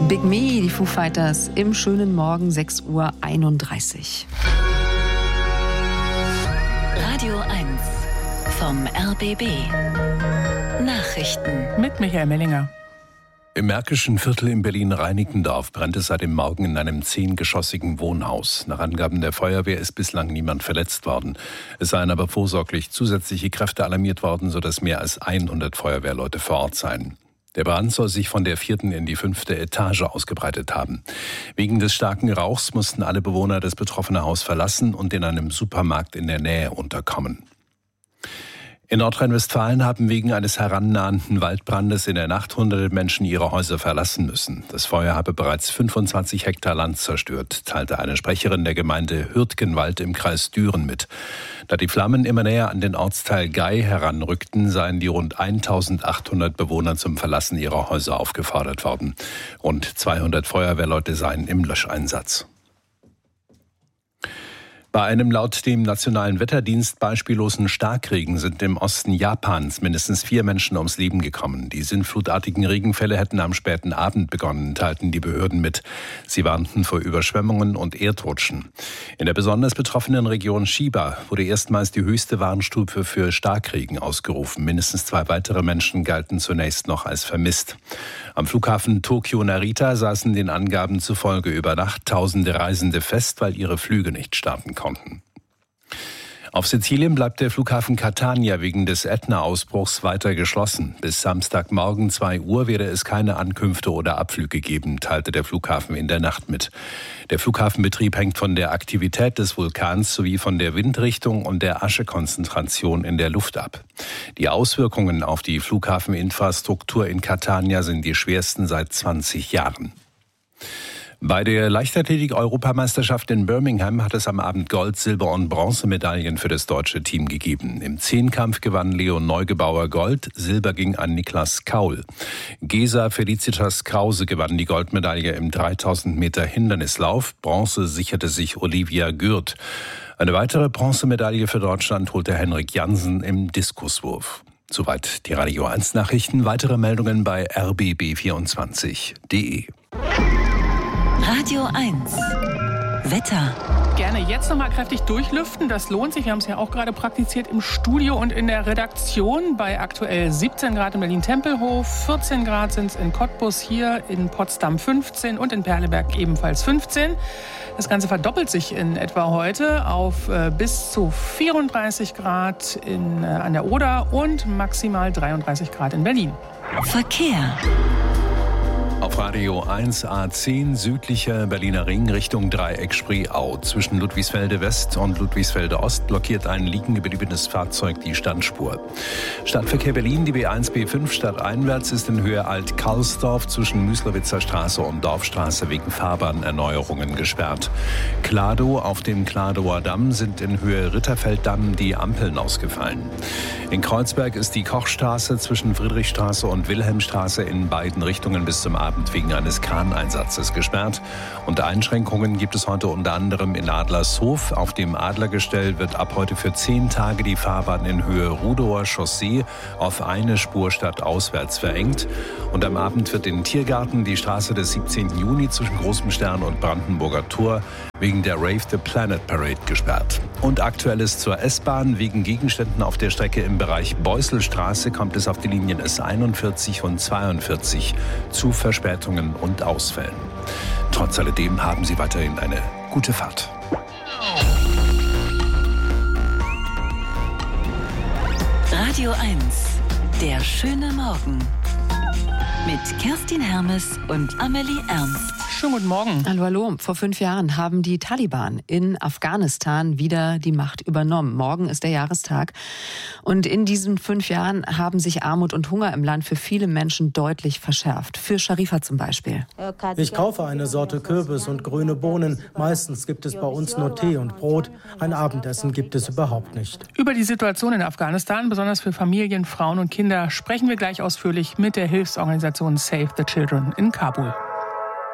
Big Me, die Foo Fighters, im schönen Morgen 6:31 Uhr. Radio 1 vom RBB. Nachrichten mit Michael Mellinger. Im Märkischen Viertel in Berlin-Reinickendorf brennt es seit dem Morgen in einem 10-geschossigen Wohnhaus. Nach Angaben der Feuerwehr ist bislang niemand verletzt worden. Es seien aber vorsorglich zusätzliche Kräfte alarmiert worden, sodass mehr als 100 Feuerwehrleute vor Ort seien. Der Brand soll sich von der 4. in die 5. Etage ausgebreitet haben. Wegen des starken Rauchs mussten alle Bewohner das betroffene Haus verlassen und in einem Supermarkt in der Nähe unterkommen. In Nordrhein-Westfalen haben wegen eines herannahenden Waldbrandes in der Nacht hunderte Menschen ihre Häuser verlassen müssen. Das Feuer habe bereits 25 Hektar Land zerstört, teilte eine Sprecherin der Gemeinde Hürtgenwald im Kreis Düren mit. Da die Flammen immer näher an den Ortsteil Gei heranrückten, seien die rund 1800 Bewohner zum Verlassen ihrer Häuser aufgefordert worden. Rund 200 Feuerwehrleute seien im Löscheinsatz. Bei einem laut dem Nationalen Wetterdienst beispiellosen Starkregen sind im Osten Japans mindestens 4 Menschen ums Leben gekommen. Die sinnflutartigen Regenfälle hätten am späten Abend begonnen, teilten die Behörden mit. Sie warnten vor Überschwemmungen und Erdrutschen. In der besonders betroffenen Region Chiba wurde erstmals die höchste Warnstufe für Starkregen ausgerufen. Mindestens 2 weitere Menschen galten zunächst noch als vermisst. Am Flughafen Tokio-Narita saßen den Angaben zufolge über Nacht tausende Reisende fest, weil ihre Flüge nicht starten konnten. Auf Sizilien bleibt der Flughafen Catania wegen des Ätna-Ausbruchs weiter geschlossen. Bis Samstagmorgen 2 Uhr werde es keine Ankünfte oder Abflüge geben, teilte der Flughafen in der Nacht mit. Der Flughafenbetrieb hängt von der Aktivität des Vulkans sowie von der Windrichtung und der Aschekonzentration in der Luft ab. Die Auswirkungen auf die Flughafeninfrastruktur in Catania sind die schwersten seit 20 Jahren. Bei der Leichtathletik-Europameisterschaft in Birmingham hat es am Abend Gold-, Silber- und Bronzemedaillen für das deutsche Team gegeben. Im Zehnkampf gewann Leon Neugebauer Gold, Silber ging an Niklas Kaul. Gesa Felicitas Krause gewann die Goldmedaille im 3000 Meter Hindernislauf, Bronze sicherte sich Olivia Gürt. Eine weitere Bronzemedaille für Deutschland holte Henrik Jansen im Diskuswurf. Soweit die Radio 1 Nachrichten. Weitere Meldungen bei rbb24.de. Radio 1 Wetter. Gerne jetzt noch mal kräftig durchlüften, das lohnt sich. Wir haben es ja auch gerade praktiziert im Studio und in der Redaktion. Bei aktuell 17 Grad in Berlin-Tempelhof, 14 Grad sind es in Cottbus, hier in Potsdam 15 und in Perleberg ebenfalls 15. Das Ganze verdoppelt sich in etwa heute auf bis zu 34 Grad an der Oder und maximal 33 Grad in Berlin. Verkehr. Auf Radio 1 A10 südlicher Berliner Ring Richtung Dreieck Spreeau. Zwischen Ludwigsfelde West und Ludwigsfelde Ost blockiert ein liegen gebliebenes Fahrzeug die Standspur. Stadtverkehr Berlin, die B1, B5 stadteinwärts ist in Höhe Alt-Karlsdorf zwischen Müslowitzer Straße und Dorfstraße wegen Fahrbahnerneuerungen gesperrt. Kladow auf dem Kladower Damm sind in Höhe Ritterfelddamm die Ampeln ausgefallen. In Kreuzberg ist die Kochstraße zwischen Friedrichstraße und Wilhelmstraße in beiden Richtungen bis zum Abend wegen eines Kraneinsatzes gesperrt. Und Einschränkungen gibt es heute unter anderem in Adlershof. Auf dem Adlergestell wird ab heute für 10 Tage die Fahrbahn in Höhe Rudower Chaussee auf eine Spur stadtauswärts verengt. Und am Abend wird in Tiergarten die Straße des 17. Juni zwischen Großem Stern und Brandenburger Tor wegen der Rave the Planet Parade gesperrt. Und Aktuelles zur S-Bahn. Wegen Gegenständen auf der Strecke im Bereich Beusselstraße kommt es auf die Linien S41 und 42 zu Verspätungen und Ausfällen. Trotz alledem haben Sie weiterhin eine gute Fahrt. Radio 1, der schöne Morgen. Mit Kerstin Hermes und Amelie Ernst. Schönen guten Morgen. Hallo, hallo. Vor 5 Jahren haben die Taliban in Afghanistan wieder die Macht übernommen. Morgen ist der Jahrestag. Und in diesen 5 Jahren haben sich Armut und Hunger im Land für viele Menschen deutlich verschärft. Für Sharifa zum Beispiel. Ich kaufe eine Sorte Kürbis und grüne Bohnen. Meistens gibt es bei uns nur Tee und Brot. Ein Abendessen gibt es überhaupt nicht. Über die Situation in Afghanistan, besonders für Familien, Frauen und Kinder, sprechen wir gleich ausführlich mit der Hilfsorganisation Save the Children in Kabul.